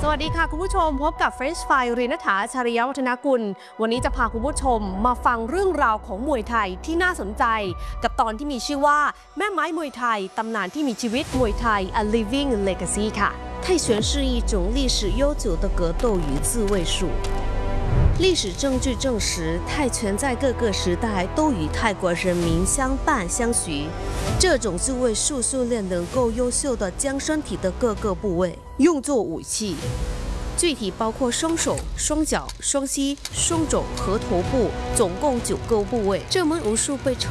สวัสดีค่ะคุณผู้ชมพบกับ French Fry เรียนณฐาชาริยวัฒนกุลวันนี้จะพาคุณผู้ชมมาฟังเรื่องราวของมวยไทยที่น่าสนใจกับตอนที่มีชื่อว่าแม่ไม้มวยไทยตำนานที่มีชีวิตมวยไทย A Living Legacy ค่ะ泰拳是一种历史悠久的格斗与自卫术。历史证据证实，泰拳在各个时代都与泰国人民相伴相许。这种自卫术训练能够优秀的将身体的各个部位用作武器，具体包括双手、双脚、双膝、双肘和头部，总共9个部位。这门武术被称